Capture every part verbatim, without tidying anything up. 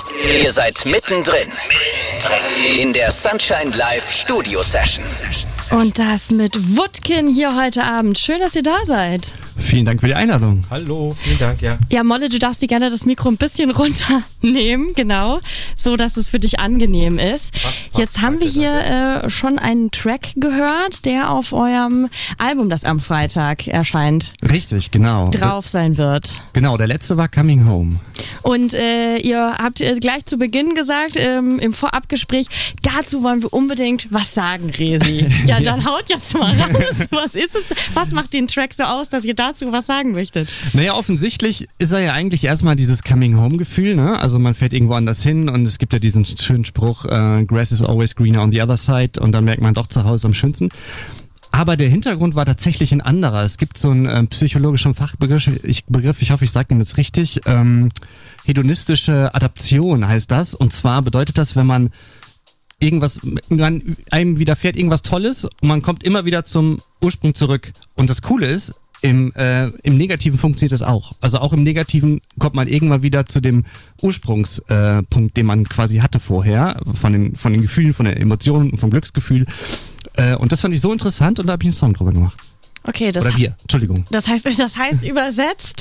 Ihr seid mittendrin in der Sunshine Live Studio Session. Und das mit Wutkin hier heute Abend. Schön, dass ihr da seid. Vielen Dank für die Einladung. Hallo, vielen Dank, ja. Ja, Molle, du darfst dir gerne das Mikro ein bisschen runternehmen, genau, so dass es für dich angenehm ist. Passt, passt, Jetzt haben danke, wir hier äh, schon einen Track gehört, der auf eurem Album, das am Freitag erscheint, Richtig, genau. drauf sein wird. Genau, der letzte war Coming Home. Und äh, ihr habt äh, gleich zu Beginn gesagt, ähm, im Vorabgespräch, dazu wollen wir unbedingt was sagen, Resi. Ja, dann haut jetzt mal raus. Was ist es? Was macht den Track so aus, dass ihr dazu was sagen möchtet? Naja, offensichtlich ist er ja eigentlich erstmal dieses Coming-Home-Gefühl, ne? Also man fährt irgendwo anders hin und es gibt ja diesen schönen Spruch, äh, Grass is always greener on the other side, und dann merkt man doch zu Hause am schönsten. Aber der Hintergrund war tatsächlich ein anderer. Es gibt so einen äh, psychologischen Fachbegriff, ich, Begriff, ich hoffe, ich sage den jetzt richtig, ähm, hedonistische Adaption heißt das. Und zwar bedeutet das, wenn man irgendwas, man, einem widerfährt irgendwas Tolles und man kommt immer wieder zum Ursprung zurück. Und das Coole ist, im, äh, im Negativen funktioniert das auch. Also auch im Negativen kommt man irgendwann wieder zu dem Ursprungspunkt, äh, Punkt, den man quasi hatte vorher, von den, von den Gefühlen, von den Emotionen und vom Glücksgefühl. Äh, und das fand ich so interessant und da habe ich einen Song drüber gemacht. Okay, das Oder wir, Entschuldigung. Das heißt, das heißt übersetzt,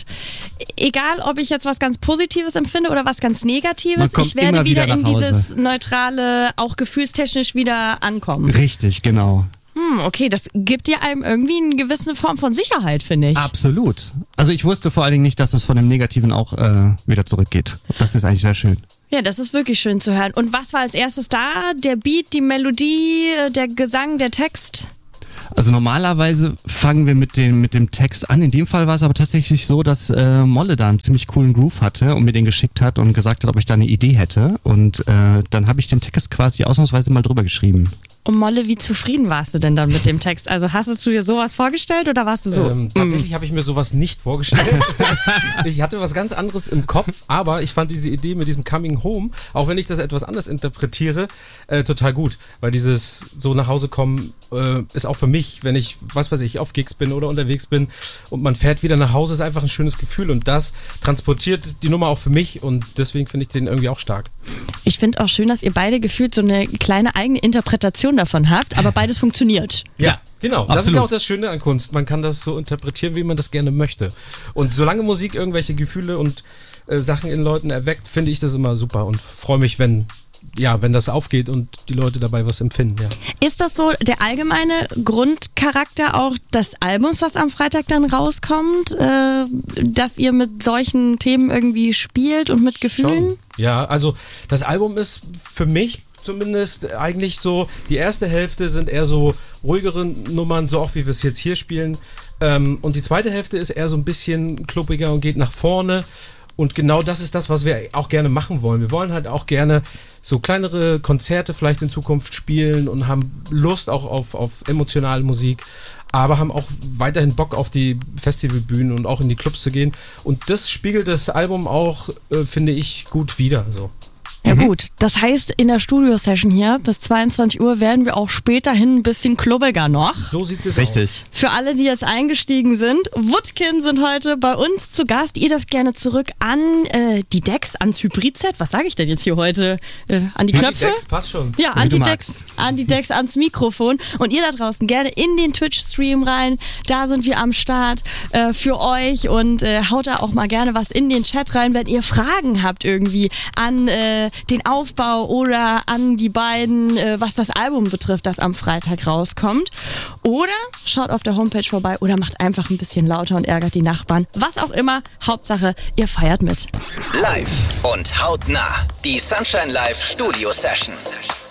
egal ob ich jetzt was ganz Positives empfinde oder was ganz Man Negatives, kommt ich werde immer wieder, wieder in nach Hause. dieses neutrale, auch gefühlstechnisch wieder ankommen. Richtig, genau. Hm, okay, das gibt dir einem irgendwie eine gewisse Form von Sicherheit, finde ich. Absolut. Also ich wusste vor allen Dingen nicht, dass es von dem Negativen auch äh, wieder zurückgeht. Das ist eigentlich sehr schön. Ja, das ist wirklich schön zu hören. Und was war als erstes da? Der Beat, die Melodie, der Gesang, der Text? Also normalerweise fangen wir mit dem, mit dem Text an. In dem Fall war es aber tatsächlich so, dass äh, Molle da einen ziemlich coolen Groove hatte und mir den geschickt hat und gesagt hat, ob ich da eine Idee hätte. Und äh, dann habe ich den Text quasi ausnahmsweise mal drüber geschrieben. Und Molle, wie zufrieden warst du denn dann mit dem Text? Also hast du dir sowas vorgestellt oder warst du so? Ähm, tatsächlich habe ich mir sowas nicht vorgestellt. Ich hatte was ganz anderes im Kopf, aber ich fand diese Idee mit diesem Coming Home, auch wenn ich das etwas anders interpretiere, äh, total gut. Weil dieses so nach Hause kommen äh, ist auch für mich, wenn ich, was weiß ich, auf Gigs bin oder unterwegs bin und man fährt wieder nach Hause, ist einfach ein schönes Gefühl und das transportiert die Nummer auch für mich und deswegen finde ich den irgendwie auch stark. Ich finde auch schön, dass ihr beide gefühlt so eine kleine eigene Interpretation davon habt, aber beides funktioniert. Ja, genau. Das absolut. ist ja auch das Schöne an Kunst. Man kann das so interpretieren, wie man das gerne möchte. Und solange Musik irgendwelche Gefühle und äh, Sachen in Leuten erweckt, finde ich das immer super und freue mich, wenn, ja, wenn das aufgeht und die Leute dabei was empfinden. Ja. Ist das so der allgemeine Grundcharakter auch des Albums, was am Freitag dann rauskommt, äh, dass ihr mit solchen Themen irgendwie spielt und mit Gefühlen? Schon. Ja, also das Album ist für mich zumindest eigentlich so, die erste Hälfte sind eher so ruhigere Nummern, so auch wie wir es jetzt hier spielen. Ähm, und die zweite Hälfte ist eher so ein bisschen kluppiger und geht nach vorne. Und genau das ist das, was wir auch gerne machen wollen. Wir wollen halt auch gerne so kleinere Konzerte vielleicht in Zukunft spielen und haben Lust auch auf, auf emotionale Musik, aber haben auch weiterhin Bock auf die Festivalbühnen und auch in die Clubs zu gehen. Und das spiegelt das Album auch, äh, finde ich, gut wider. So. Ja gut, das heißt, in der Studio-Session hier bis zweiundzwanzig Uhr werden wir auch späterhin ein bisschen klubbiger noch. So sieht es aus. Richtig. Für alle, die jetzt eingestiegen sind, Wutkin sind heute bei uns zu Gast. Ihr dürft gerne zurück an äh, die Decks, ans Hybrid-Set. Was sage ich denn jetzt hier heute? Äh, an die Knöpfe? Die Decks, passt schon. Ja, Wie an du die, magst. Decks, an die Decks, ans Mikrofon. Und ihr da draußen gerne in den Twitch-Stream rein. Da sind wir am Start äh, für euch und äh, haut da auch mal gerne was in den Chat rein, wenn ihr Fragen habt irgendwie an äh, den Aufbau oder an die beiden, äh, was das Album betrifft, das am Freitag rauskommt. Oder schaut auf der Homepage vorbei oder macht einfach ein bisschen lauter und ärgert die Nachbarn. Was auch immer, Hauptsache, ihr feiert mit. Live und hautnah. Die Sunshine Live Studio Session.